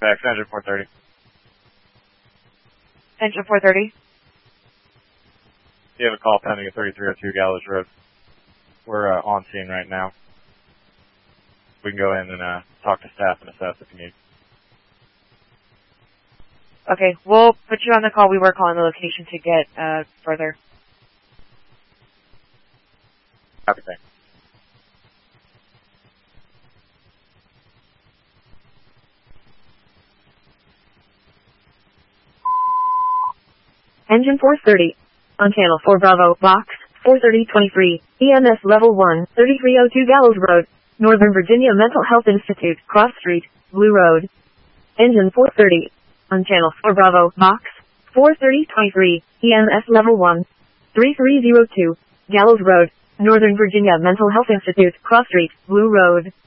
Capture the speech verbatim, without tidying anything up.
Back, engine four thirty. Engine four thirty. You have a call pending at thirty-three oh two Gallows Road. We're uh, on scene right now. We can go in and uh, talk to staff and assess if you need. Okay, we'll put you on the call. We were calling the location to get uh, further. Copy, thanks. Engine four thirty. On channel four Bravo, box, four thirty twenty-three, E M S level one, thirty-three oh two Gallows Road, Northern Virginia Mental Health Institute, Cross Street, Blue Road. Engine four thirty. On channel four Bravo, box, four thirty twenty-three, E M S level one, thirty-three oh two, Gallows Road, Northern Virginia Mental Health Institute, Cross Street, Blue Road.